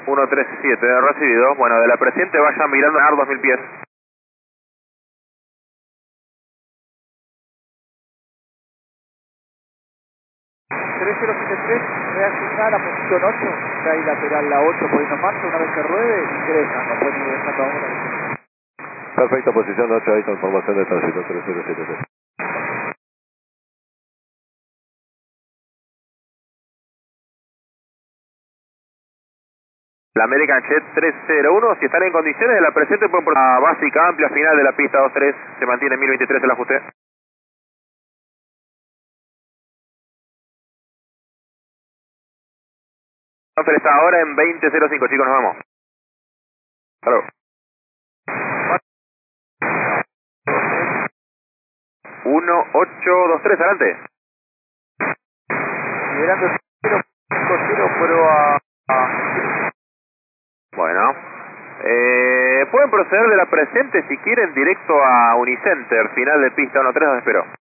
137, recibido. Bueno, de la presente vaya mirando a 2000 pies. 3073, reasignar a posición 8, está ahí lateral la 8 por marcha, una vez que ruede, ingresa, no puede ir ingresando ahora. Perfecto, posición 8, ahí información de tránsito 3073. La American Jet 301, si están en condiciones de la presente pueden por la básica amplia final de la pista 23, se mantiene en 1023 el ajuste. Está ahora en 2005, chicos, nos vamos. Hasta luego. 1823, adelante. Liderando 050, pero a... Bueno, pueden proceder de la presente si quieren directo a Unicenter, final de pista 13, los espero.